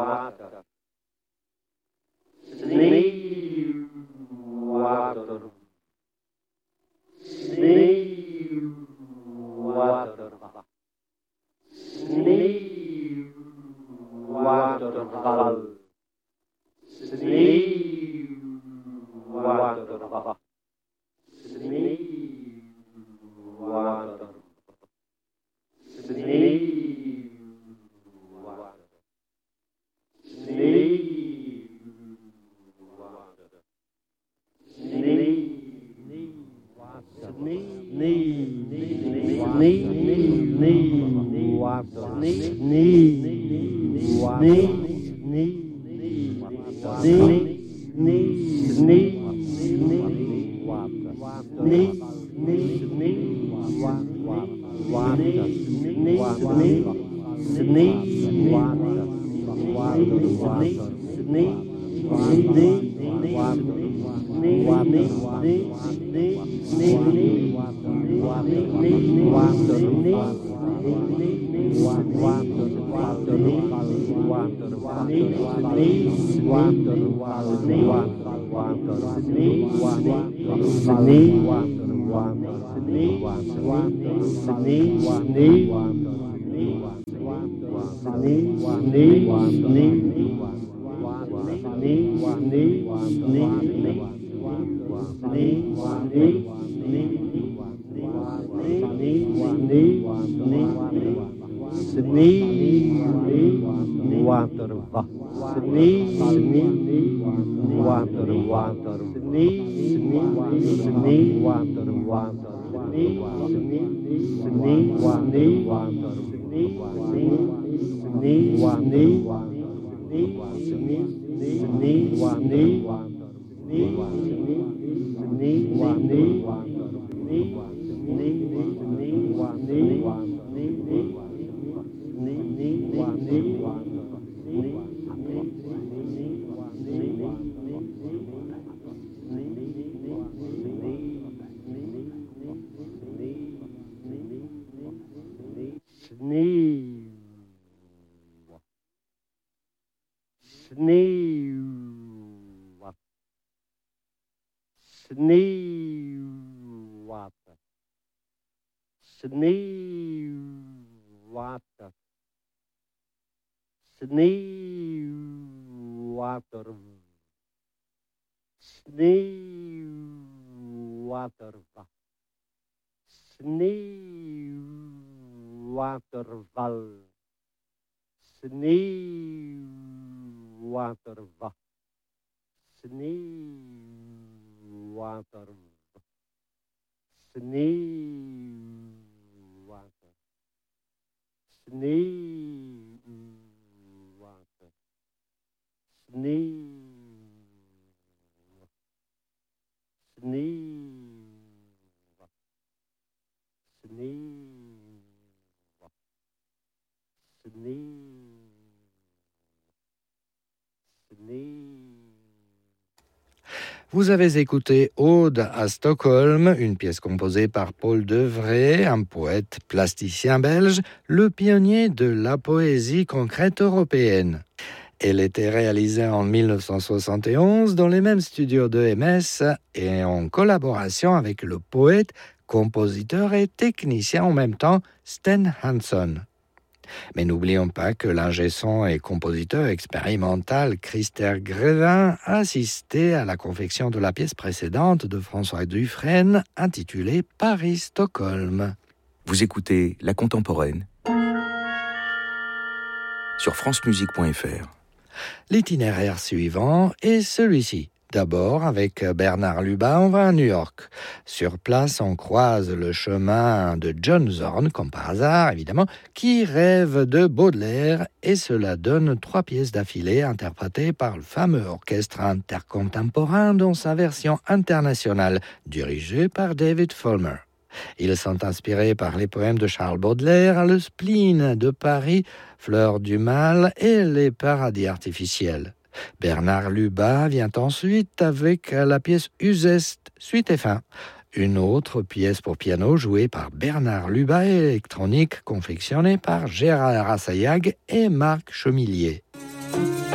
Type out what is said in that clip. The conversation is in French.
water. Sneeuw, water. Sneeuw, water. Sneeuw, waterval. Sneeuw, water. Sneeuw, water. Vous avez écouté Ode à Stockholm, une pièce composée par Paul Devray, un poète plasticien belge, le pionnier de la poésie concrète européenne. Elle était réalisée en 1971 dans les mêmes studios de MS et en collaboration avec le poète, compositeur et technicien en même temps Sten Hansson. Mais n'oublions pas que l'ingé son et compositeur expérimental Christer Grevin assistait à la confection de la pièce précédente de François Dufresne intitulée Paris-Stockholm. Vous écoutez La Contemporaine sur francemusique.fr. L'itinéraire suivant est celui-ci. D'abord, avec Bernard Lubin, on va à New York. Sur place, on croise le chemin de John Zorn, comme par hasard, évidemment, qui rêve de Baudelaire, et cela donne 3 pièces d'affilée interprétées par le fameux orchestre intercontemporain dans sa version internationale, dirigé par David Follmer. Ils sont inspirés par les poèmes de Charles Baudelaire, Le spleen de Paris, Fleur du mal et Les paradis artificiels. Bernard Lubin vient ensuite avec la pièce Uzeste, suite et fin. Une autre pièce pour piano jouée par Bernard Lubin et électronique confectionnée par Gérard Assayag et Marc Chemillier.